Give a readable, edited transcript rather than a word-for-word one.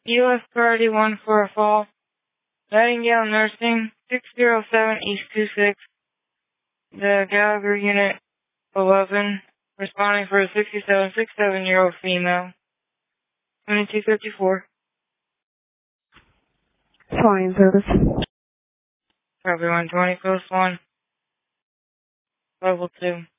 U.S. Priority 1 for a fall. Nightingale Nursing, 607 East 26. The Gallagher Unit 11, responding for a 67-year-old female. 2254. Flying service. Copy 120, Coast 1. Level 2.